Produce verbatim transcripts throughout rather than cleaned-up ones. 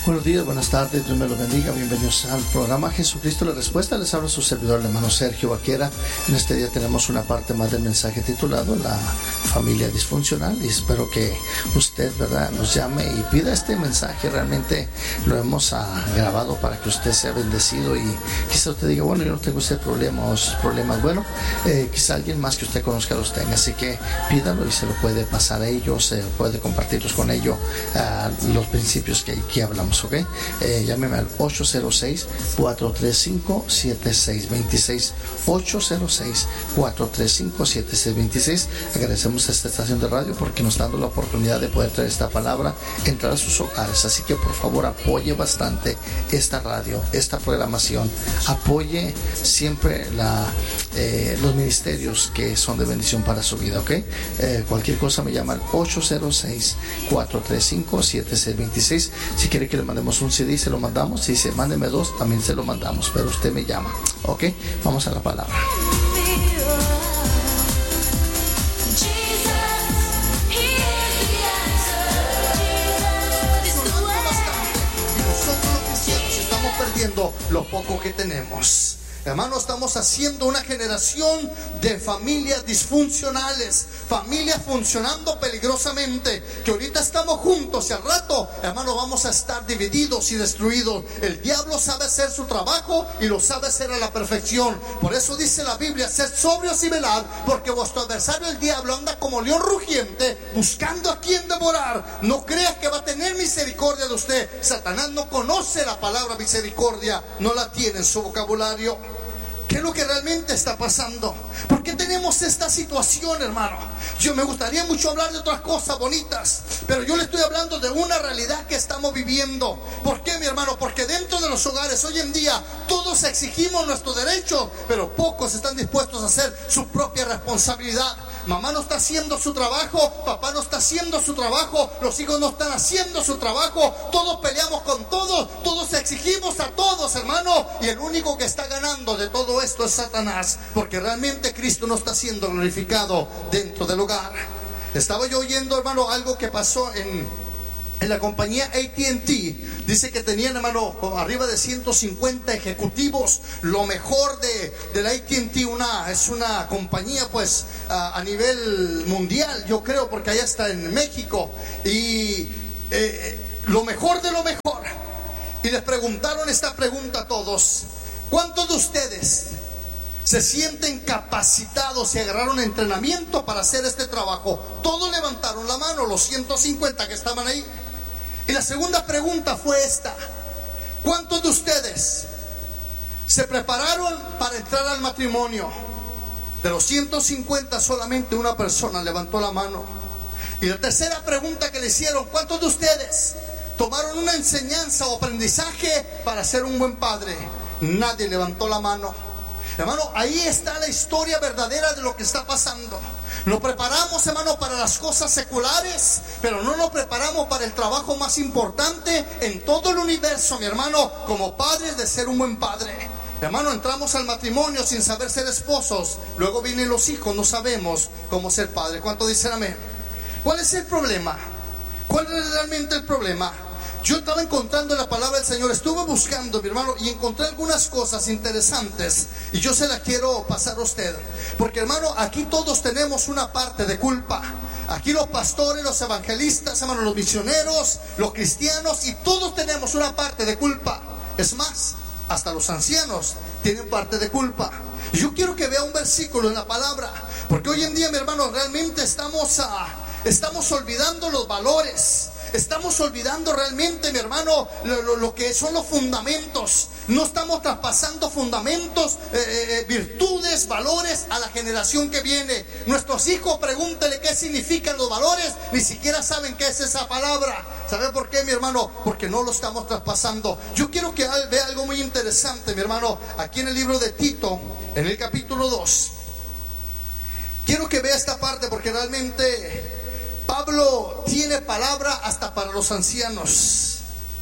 Buenos días, buenas tardes, Dios me los bendiga. Bienvenidos al programa Jesucristo la Respuesta. Les habla su servidor, el hermano Sergio Vaquera. En este día tenemos una parte más del mensaje titulado La familia disfuncional, y espero que usted, ¿verdad?, nos llame y pida este mensaje. Realmente lo hemos ah, grabado para que usted sea bendecido, y quizá usted diga, bueno, yo no tengo ese problema o esos problemas. Bueno, eh, quizá alguien más que usted conozca los tenga, así que pídalo y se lo puede pasar a ellos, eh, puede compartirlos con ellos, uh, los principios que aquí hablamos. ¿Ok? Eh, llámeme al ocho cero seis, cuatro tres cinco, siete seis dos seis, ocho cero seis, cuatro tres cinco, siete seis dos seis. Agradecemos a esta estación de radio porque nos está dando la oportunidad de poder traer esta palabra, entrar a sus hogares. Así que por favor apoye bastante esta radio, esta programación. Apoye siempre la, eh, los ministerios que son de bendición para su vida. ¿Ok? Eh, cualquier cosa me llama al ocho cero seis, cuatro tres cinco, siete seis dos seis. Si quiere que le mandemos un C D, se lo mandamos. Si dice mándeme dos, también se lo mandamos, pero usted me llama. Ok, vamos a la palabra. Nosotros los cristianos estamos perdiendo lo poco que tenemos. Hermano, estamos haciendo una generación de familias disfuncionales, familias funcionando peligrosamente, que ahorita estamos juntos y al rato, hermano, vamos a estar divididos y destruidos. El diablo sabe hacer su trabajo y lo sabe hacer a la perfección. Por eso dice la Biblia, sed sobrios y velad, porque vuestro adversario el diablo anda como león rugiente, buscando a quien devorar. No creas que va a tener misericordia de usted. Satanás no conoce la palabra misericordia, no la tiene en su vocabulario. ¿Qué es lo que realmente está pasando? ¿Por qué tenemos esta situación, hermano? Yo me gustaría mucho hablar de otras cosas bonitas, pero yo le estoy hablando de una realidad que estamos viviendo. ¿Por qué, mi hermano? Porque dentro de los hogares hoy en día todos exigimos nuestro derecho, pero pocos están dispuestos a hacer su propia responsabilidad. Mamá no está haciendo su trabajo, papá no está haciendo su trabajo, los hijos no están haciendo su trabajo, todos peleamos con todos, todos exigimos a todos, hermano, y el único que está ganando de todo esto es Satanás, porque realmente Cristo no está siendo glorificado dentro del hogar. Estaba yo oyendo, hermano, algo que pasó en... En la compañía A T and T, dice que tenían, hermano, arriba de ciento cincuenta ejecutivos, lo mejor de, de la A T and T, una, es una compañía pues a, a nivel mundial, yo creo, porque allá está en México, y eh, lo mejor de lo mejor. Y les preguntaron esta pregunta a todos: ¿cuántos de ustedes se sienten capacitados y agarraron entrenamiento para hacer este trabajo? Todos levantaron la mano, los ciento cincuenta que estaban ahí. Y la segunda pregunta fue esta: ¿cuántos de ustedes se prepararon para entrar al matrimonio? De los ciento cincuenta, solamente una persona levantó la mano. Y la tercera pregunta que le hicieron: ¿cuántos de ustedes tomaron una enseñanza o aprendizaje para ser un buen padre? Nadie levantó la mano. Hermano, ahí está la historia verdadera de lo que está pasando. Nos preparamos, hermano, para las cosas seculares, pero no nos preparamos para el trabajo más importante en todo el universo, mi hermano, como padres, de ser un buen padre. Hermano, entramos al matrimonio sin saber ser esposos, luego vienen los hijos, no sabemos cómo ser padre. ¿Cuánto dicen amén? ¿Cuál es el problema? ¿Cuál es realmente el problema? Yo estaba encontrando la palabra del Señor, estuve buscando, mi hermano, y encontré algunas cosas interesantes, y yo se las quiero pasar a usted, porque, hermano, aquí todos tenemos una parte de culpa. Aquí los pastores, los evangelistas, hermano, los misioneros, los cristianos, y todos tenemos una parte de culpa. Es más, hasta los ancianos tienen parte de culpa. Y yo quiero que vea un versículo en la palabra, porque hoy en día, mi hermano, realmente estamos, a, estamos olvidando los valores. Estamos olvidando realmente, mi hermano, lo, lo, lo que son los fundamentos. No estamos traspasando fundamentos, eh, eh, virtudes, valores a la generación que viene. Nuestros hijos, pregúntele qué significan los valores, ni siquiera saben qué es esa palabra. ¿Sabe por qué, mi hermano? Porque no lo estamos traspasando. Yo quiero que vea algo muy interesante, mi hermano, aquí en el libro de Tito, en el capítulo dos. Quiero que vea esta parte, porque realmente Pablo tiene palabra hasta para los ancianos.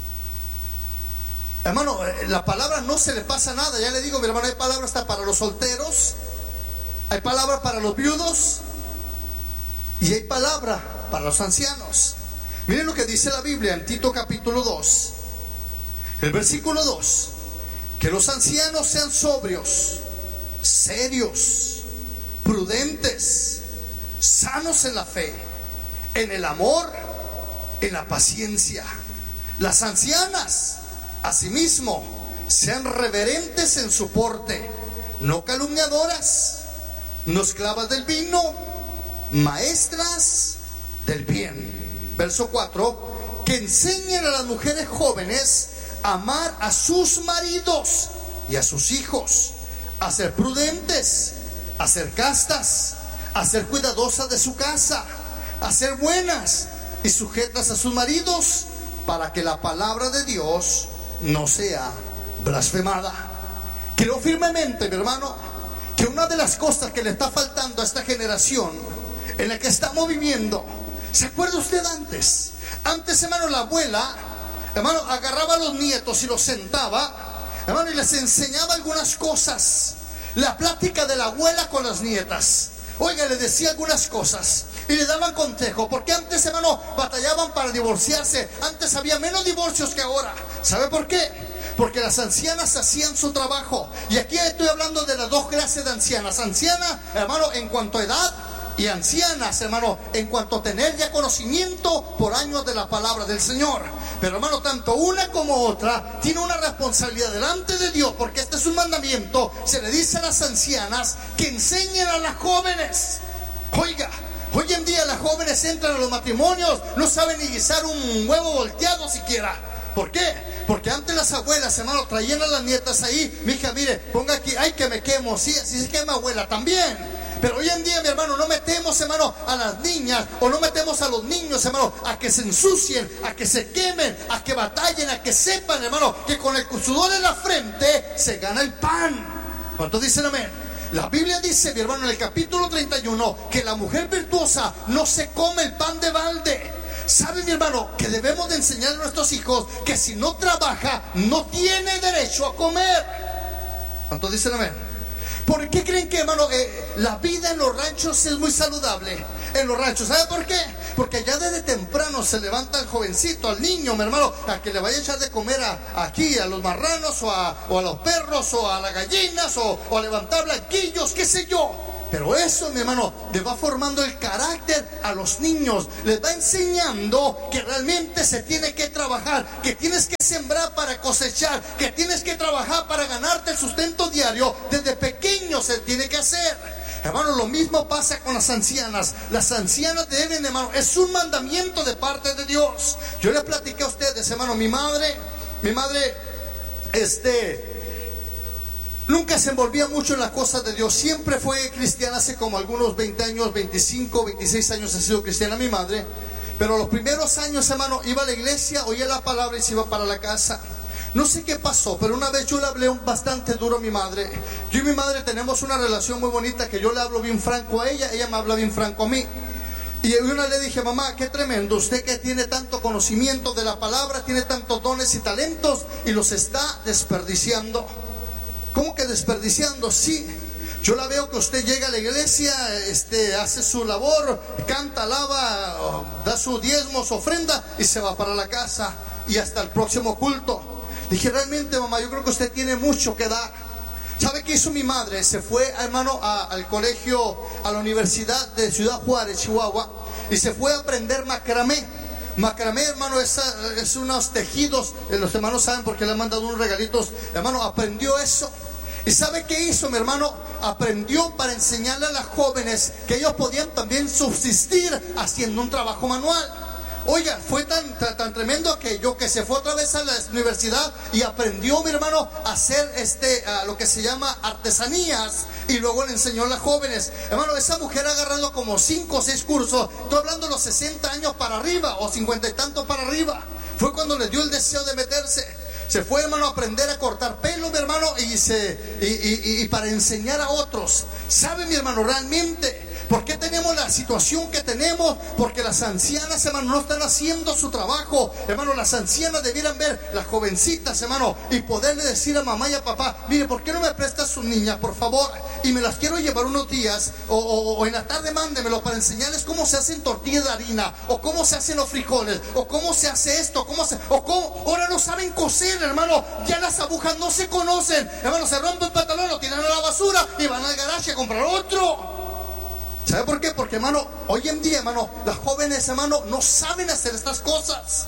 Hermano, la palabra no se le pasa nada. Ya le digo, mi hermano, hay palabra hasta para los solteros, hay palabra para los viudos y hay palabra para los ancianos. Miren lo que dice la Biblia en Tito capítulo dos. El versículo dos, que los ancianos sean sobrios, serios, prudentes, sanos en la fe, en el amor, en la paciencia. Las ancianas, asimismo, sean reverentes en su porte, no calumniadoras, no esclavas del vino, maestras del bien. Verso cuatro, que enseñen a las mujeres jóvenes a amar a sus maridos y a sus hijos, a ser prudentes, a ser castas, a ser cuidadosas de su casa, a ser buenas y sujetas a sus maridos, para que la palabra de Dios no sea blasfemada. Creo firmemente, mi hermano, que una de las cosas que le está faltando a esta generación en la que estamos viviendo, ¿se acuerda usted antes? Antes, hermano, la abuela, hermano, agarraba a los nietos y los sentaba, hermano, y les enseñaba algunas cosas. La plática de la abuela con las nietas. Oiga, le decía algunas cosas y le daban consejo, porque antes, hermano, batallaban para divorciarse. Antes había menos divorcios que ahora. ¿Sabe por qué? Porque las ancianas hacían su trabajo. Y aquí estoy hablando de las dos clases de ancianas. Anciana, hermano, en cuanto a edad, y ancianas, hermano, en cuanto a tener ya conocimiento por años de la palabra del Señor. Pero, hermano, tanto una como otra tiene una responsabilidad delante de Dios, porque este es un mandamiento. Se le dice a las ancianas que enseñen a las jóvenes. Oiga, hoy en día las jóvenes entran a los matrimonios, no saben ni guisar un huevo volteado siquiera. ¿Por qué? Porque antes las abuelas, hermano, traían a las nietas ahí. Mi hija, mire, ponga aquí, ay, que me quemo. Sí, así se quema abuela también. Pero hoy en día, mi hermano, no metemos, hermano, a las niñas, o no metemos a los niños, hermano, a que se ensucien, a que se quemen, a que batallen, a que sepan, hermano, que con el sudor en la frente se gana el pan. ¿Cuántos dicen amén? La Biblia dice, mi hermano, en el capítulo treinta y uno, que la mujer virtuosa no se come el pan de balde. ¿Sabe, mi hermano, que debemos de enseñar a nuestros hijos que si no trabaja, no tiene derecho a comer? ¿Cuántos dicen amén? ¿Por qué creen que, hermano, eh, la vida en los ranchos es muy saludable? En los ranchos, ¿sabe por qué? Porque ya desde temprano se levanta el jovencito, al niño, mi hermano, a que le vaya a echar de comer a, aquí a los marranos, o a, o a los perros, o a las gallinas, o, o a levantar blanquillos, qué sé yo. Pero eso, mi hermano, le va formando el carácter a los niños. Les va enseñando que realmente se tiene que trabajar, que tienes que sembrar para cosechar, que tienes que trabajar para ganarte el sustento diario. Desde pequeño se tiene que hacer. Hermano, lo mismo pasa con las ancianas. Las ancianas deben, hermano, es un mandamiento de parte de Dios. Yo les platiqué a ustedes, hermano, mi madre, mi madre, este... nunca se envolvía mucho en las cosas de Dios. Siempre fue cristiana. Hace como algunos veinte años, veinticinco, veintiséis años ha sido cristiana mi madre. Pero los primeros años, hermano, iba a la iglesia, oía la palabra y se iba para la casa. No sé qué pasó, pero una vez yo le hablé bastante duro a mi madre. Yo y mi madre tenemos una relación muy bonita, que yo le hablo bien franco a ella, ella me habla bien franco a mí. Y una le dije, mamá, qué tremendo, usted que tiene tanto conocimiento de la palabra, tiene tantos dones y talentos, y los está desperdiciando. ¿Cómo que desperdiciando? Sí, yo la veo que usted llega a la iglesia, este, hace su labor, canta, alaba, da su diezmo, su ofrenda y se va para la casa y hasta el próximo culto. Dije, realmente, mamá, yo creo que usted tiene mucho que dar. ¿Sabe qué hizo mi madre? Se fue, hermano, a, al colegio, a la Universidad de Ciudad Juárez, Chihuahua, y se fue a aprender macramé. Macramé, hermano, es, es unos tejidos. Los hermanos saben porque le han mandado unos regalitos. Hermano, aprendió eso. ¿Y sabe qué hizo, mi hermano? Aprendió para enseñarle a las jóvenes que ellos podían también subsistir haciendo un trabajo manual. Oiga, fue tan, tan, tan tremendo que yo que se fue otra vez a la universidad y aprendió, mi hermano, a hacer este, uh, lo que se llama artesanías, y luego le enseñó a las jóvenes. Hermano, esa mujer ha agarrado como cinco o seis cursos. Estoy hablando de los sesenta años para arriba o cincuenta y tantos para arriba. Fue cuando le dio el deseo de meterse. Se fue, hermano, a aprender a cortar pelo, mi hermano, y, se, y, y, y para enseñar a otros. ¿Sabe, mi hermano, realmente por qué tenemos la situación que tenemos? Porque las ancianas, hermano, no están haciendo su trabajo. Hermano, las ancianas debieran ver las jovencitas, hermano, y poderle decir a mamá y a papá, mire, ¿por qué no me prestas sus niñas, por favor? Y me las quiero llevar unos días, o, o, o en la tarde mándemelo para enseñarles cómo se hacen tortillas de harina, o cómo se hacen los frijoles, o cómo se hace esto, cómo se, o cómo, ahora no no saben coser, hermano. Ya las agujas no se conocen. Hermano, se rompe el pantalón, lo tiran a la basura y van al garaje a comprar otro. ¿Sabe por qué? Porque, hermano, hoy en día, hermano, las jóvenes, hermano, no saben hacer estas cosas.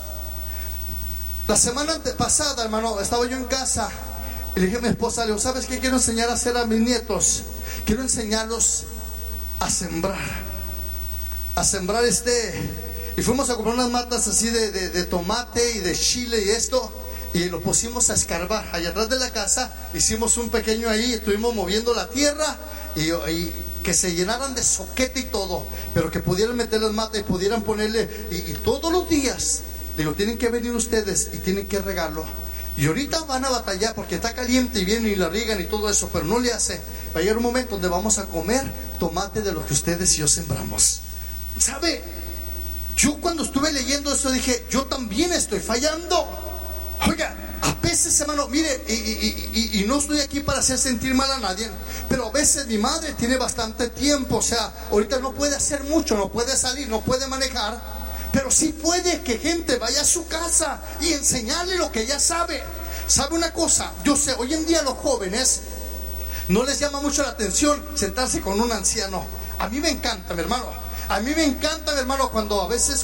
La semana pasada, hermano, estaba yo en casa y le dije a mi esposa, le digo, ¿sabes qué quiero enseñar a hacer a mis nietos? Quiero enseñarlos a sembrar. A sembrar este... Y fuimos a comprar unas matas así de, de, de tomate y de chile y esto, y lo pusimos a escarbar. Allá atrás de la casa hicimos un pequeño ahí, estuvimos moviendo la tierra y... y que se llenaran de soquete y todo, pero que pudieran meter las matas y pudieran ponerle, y, y todos los días, digo, tienen que venir ustedes y tienen que regarlo. Y ahorita van a batallar porque está caliente y vienen y la riegan y todo eso, pero no le hace. Va a llegar un momento donde vamos a comer tomate de lo que ustedes y yo sembramos. ¿Sabe? Yo cuando estuve leyendo eso dije, yo también estoy fallando. Oiga, a veces, hermano, mire, y, y, y, y no estoy aquí para hacer sentir mal a nadie, pero a veces mi madre tiene bastante tiempo, o sea, ahorita no puede hacer mucho, no puede salir, no puede manejar, pero sí puede que gente vaya a su casa y enseñarle lo que ella sabe. ¿Sabe una cosa? Yo sé, hoy en día los jóvenes no les llama mucho la atención sentarse con un anciano. A mí me encanta, mi hermano, a mí me encanta, mi hermano, cuando a veces...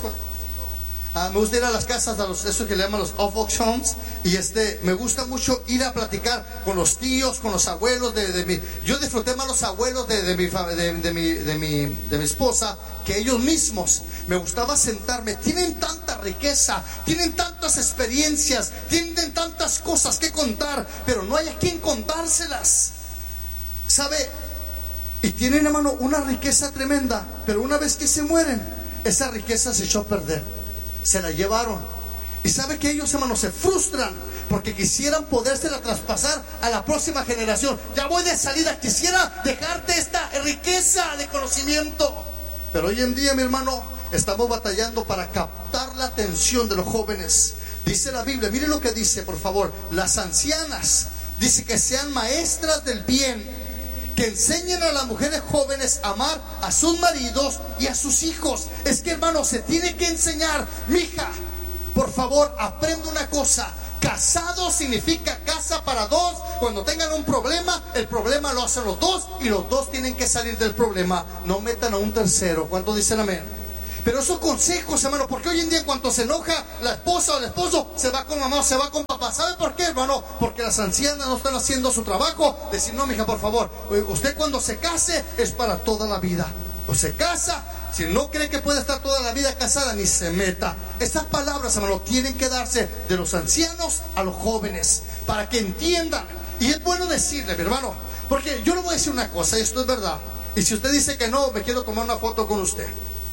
Ah, me gusta ir a las casas, a los, eso que le llaman los old homes, y este, me gusta mucho ir a platicar con los tíos, con los abuelos de, de mi, yo disfruté más los abuelos de, de, mi, de, de, mi, de, mi, de mi esposa que ellos mismos. Me gustaba sentarme, tienen tanta riqueza, tienen tantas experiencias, tienen tantas cosas que contar, pero no hay a quien contárselas, ¿sabe? Y tienen, hermano, una riqueza tremenda, pero una vez que se mueren, esa riqueza se echó a perder. Se la llevaron. Y sabe que ellos, hermanos, se frustran porque quisieran podérsela traspasar a la próxima generación. Ya voy de salida, quisiera dejarte esta riqueza de conocimiento. Pero hoy en día, mi hermano, estamos batallando para captar la atención de los jóvenes. Dice la Biblia, mire lo que dice, por favor, las ancianas, dice que sean maestras del bien, que enseñen a las mujeres jóvenes a amar a sus maridos y a sus hijos. Es que, hermano, se tiene que enseñar. Mija, por favor, aprende una cosa. Casado significa casa para dos. Cuando tengan un problema, el problema lo hacen los dos y los dos tienen que salir del problema. No metan a un tercero. ¿Cuántos dicen amén? Pero esos consejos, hermano, porque hoy en día en cuanto se enoja la esposa o el esposo, se va con mamá o se va con papá. ¿Sabe por qué, hermano? Porque las ancianas no están haciendo su trabajo. Decir, no, mija, por favor, usted cuando se case es para toda la vida. O se casa, si no cree que puede estar toda la vida casada, ni se meta. Estas palabras, hermano, tienen que darse de los ancianos a los jóvenes, para que entiendan. Y es bueno decirle, mi hermano, porque yo le voy a decir una cosa, y esto es verdad. Y si usted dice que no, me quiero tomar una foto con usted.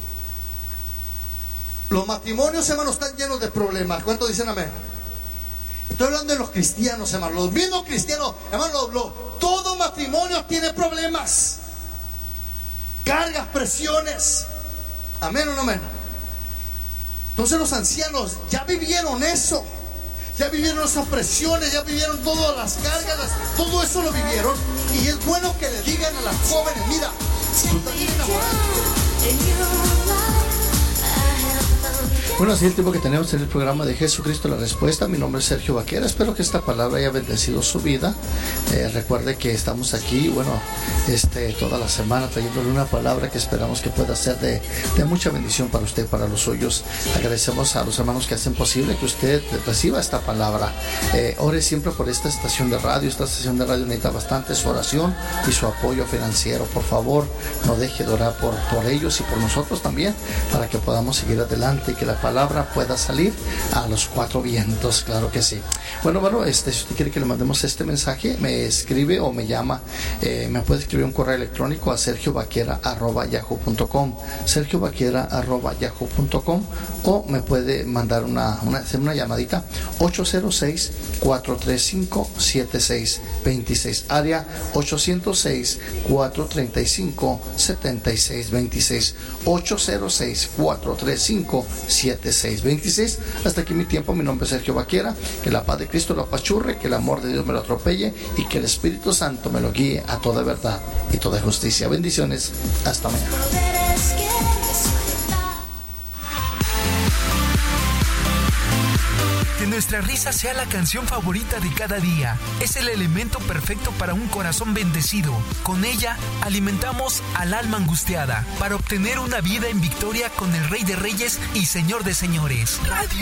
Los matrimonios, hermanos, están llenos de problemas. ¿Cuántos dicen amén? Estoy hablando de los cristianos, hermanos. Los mismos cristianos, hermanos, todo matrimonio tiene problemas, cargas, presiones. Amén o no amén. Entonces los ancianos ya vivieron eso, ya vivieron esas presiones, ya vivieron todas las cargas, las, todo eso lo vivieron. Y es bueno que le digan a las jóvenes, mira, tú también enamoraste. Bueno, así es el tiempo que tenemos en el programa de Jesucristo la Respuesta. Mi nombre es Sergio Vaquera. Espero que esta palabra haya bendecido su vida. Eh, recuerde que estamos aquí, bueno, este, toda la semana trayéndole una palabra que esperamos que pueda ser de, de mucha bendición para usted, para los suyos. Agradecemos a los hermanos que hacen posible que usted reciba esta palabra. Eh, ore siempre por esta estación de radio. Esta estación de radio necesita bastante su oración y su apoyo financiero. Por favor, no deje de orar por, por ellos y por nosotros también, para que podamos seguir adelante y que la palabra pueda salir a los cuatro vientos. Claro que sí. Bueno, bueno, este, si usted quiere que le mandemos este mensaje, me escribe o me llama. Eh, me puede escribir un correo electrónico a sergio vaquera arroba yahoo punto com, sergio vaquera arroba yahoo punto com, o me puede mandar una, una, hacer una llamadita ocho cero seis, cuatro tres cinco, siete seis dos seis, área ocho cero seis, cuatro tres cinco, siete seis dos seis, ocho cero seis, cuatro tres cinco, siete seis dos seis. Hasta aquí mi tiempo. Mi nombre es Sergio Vaquera. Que la paz de Cristo lo apachurre, que el amor de Dios me lo atropelle y que el Espíritu Santo me lo guíe a toda verdad y toda justicia. Bendiciones. Hasta mañana. Que nuestra risa sea la canción favorita de cada día. Es el elemento perfecto para un corazón bendecido. Con ella alimentamos al alma angustiada para obtener una vida en victoria con el Rey de Reyes y Señor de Señores. Radio